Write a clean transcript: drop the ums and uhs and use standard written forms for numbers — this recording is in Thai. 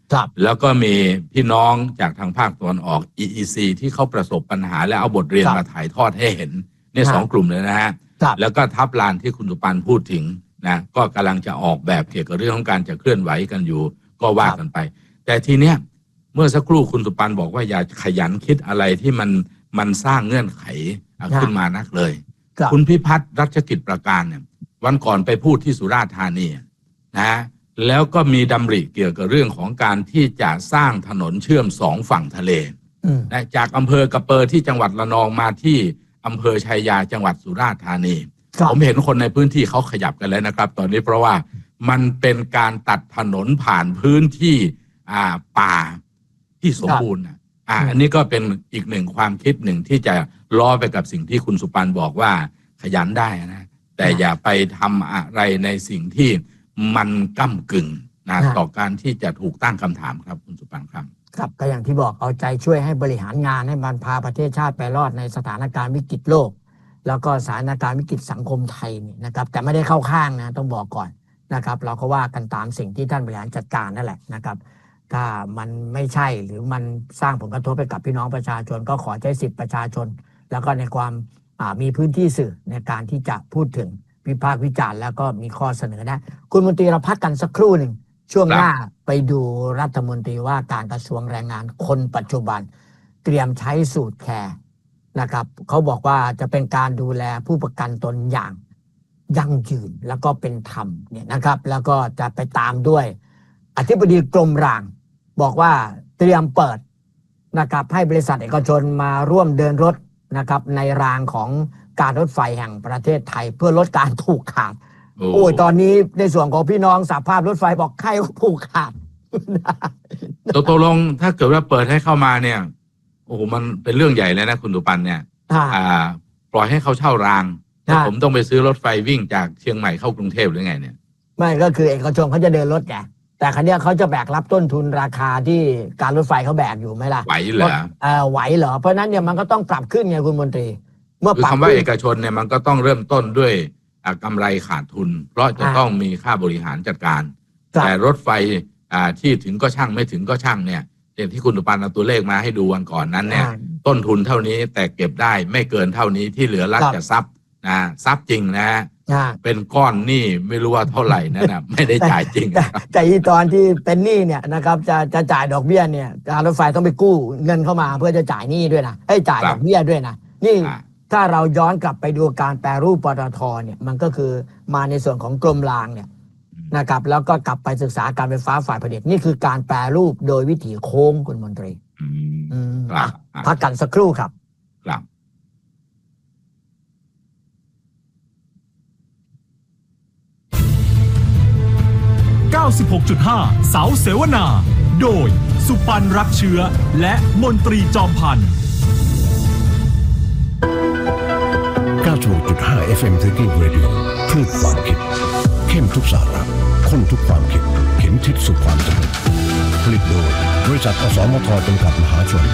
แล้วก็มีพี่น้องจากทางภาคตะวันออก EEC ที่เขาประสบปัญหาและเอาบทเรียนมาถ่ายทอดให้เห็นนี่2 กลุ่มเลยนะฮะแล้วก็ทัพลานที่คุณสุปันพูดถึงนะก็กำลังจะออกแบบเกี่ยวกับเรื่องของการจะเคลื่อนไหวกันอยู่ก็ว่ากันไปแต่ทีเนี้ยเมื่อสักครู่คุณสุปันบอกว่าอย่าขยันคิดอะไรที่มันสร้างเงื่อนไขขึ้นมานักเลยคุณพิพัฒน์รัชกิจประการเนี่ยวันก่อนไปพูดที่สุราษฎร์ธานีนะแล้วก็มีดำริเกี่ยวกับเรื่องของการที่จะสร้างถนนเชื่อม2 ฝั่งทะเลนะจากอำเภอกระเปอที่จังหวัดระนองมาที่อำเภอชัยยาจังหวัดสุราษฎร์ธานีผมเห็นคนในพื้นที่เขาขยับกันแล้วนะครับตอนนี้เพราะว่ามันเป็นการตัดถนนผ่านพื้นที่ป่าที่สมบูรณ์อันนี้ก็เป็นอีกหนึ่งความคิดหนึ่งที่จะล้อไปกับสิ่งที่คุณสุปันบอกว่าขยันได้นะแต่อย่าไปทำอะไรในสิ่งที่มันก้ำกึ่งต่อการที่จะถูกตั้งคำถามครับคุณสุปันครับครับก็อย่างที่บอกเอาใจช่วยให้บริหารงานให้มันพาประเทศชาติไปรอดในสถานการณ์วิกฤตโลกแล้วก็สถานการณ์วิกฤตสังคมไทยนี่นะครับแต่ไม่ได้เข้าข้างนะต้องบอกก่อนนะครับเราก็ว่ากันตามสิ่งที่ท่านบริหารจัดการนั่นแหละนะครับถ้ามันไม่ใช่หรือมันสร้างผลกระทบไปกับพี่น้องประชาชนก็ขอใช้สิทธิประชาชนแล้วก็ในความมีพื้นที่สื่อในการที่จะพูดถึงวิพากษ์วิจารณ์แล้วก็มีข้อเสนอนะคุณมนตรีเราพักกันสักครู่หนึ่งช่วงหน้าไปดูรัฐมนตรีว่าการกระทรวงแรงงานคนปัจจุบันเตรียมใช้สูตรแคร์นะครับเขาบอกว่าจะเป็นการดูแลผู้ประกันตนอย่างยั่งยืนแล้วก็เป็นธรรมเนี่ยนะครับแล้วก็จะไปตามด้วยอธิบดีกรมรางบอกว่าเตรียมเปิดนะครับให้บริษัทเอกชนมาร่วมเดินรถนะครับในรางของการรถไฟแห่งประเทศไทยเพื่อลดการผูกขาดโอ้ยตอนนี้ในส่วนของพี่น้องสหภาพรถไฟบอกใครว่าผูกขาดตกลงถ้าเกิดว่าเปิดให้เข้ามาเนี่ยโอ้โหมันเป็นเรื่องใหญ่เลยนะคุณสุปันเนี่ยปล่อยให้เขาเช่ารางแต่ผมต้องไปซื้อรถไฟวิ่งจากเชียงใหม่เข้ากรุงเทพหรือไงเนี่ยไม่ก็คือเอกชนเขาจะเดินรถไงแต่ครั้งนี้เขาจะแบกรับต้นทุนราคาที่การรถไฟเขาแบกอยู่ไหมล่ะไหวเหรอไหวเหรอเพราะนั้นเนี่ยมันก็ต้องปรับขึ้นไงคุณมนตรีเมื่อปรับคำว่าเอกชนเนี่ยมันก็ต้องเริ่มต้นด้วยกำไรขาดทุนเพราะจะต้องมีค่าบริหารจัดการแต่รถไฟที่ถึงก็ช่างไม่ถึงก็ช่างเนี่ยอย่างที่คุณสุปันเอาตัวเลขมาให้ดูวันก่อนนั้นเนี่ยต้นทุนเท่านี้แต่เก็บได้ไม่เกินเท่านี้ที่เหลือรัฐจะซับซับจริงนะเป็นก้อนหนี้ไม่รู้ว่าเท่าไหร่นั่นนะไม่ได้จ่ายจริงแต่อีตอนที่เป็นหนี้เนี่ยนะครับจะจ่ายดอกเบี้ยเนี่ยการรถไฟต้องไปกู้เงินเข้ามาเพื่อจะจ่ายหนี้ด้วยนะให้จ่ายดอกเบี้ยด้วยนะนี่ถ้าเราย้อนกลับไปดูการแปรรูปปตทเนี่ยมันก็คือมาในส่วนของกรมรางเนี่ยนะครับแล้วก็กลับไปศึกษาการไฟฟ้าฝ่ายผลิตนี่คือการแปรรูปโดยวิถีโค้งคุณมนตรีพักกันสักครู่ครับ 96.5 เสาเสวนาโดยสุปันรักเชื้อและมนตรีจอมพันธ์ 96.5 FM Thinking Radio คลื่นความคิดเข้มทุกสาระข้นทุกความคิดเข็นทิศสู่ความสำเร็จผลิตโดยบริษัทอสมทจำกัดมหาชน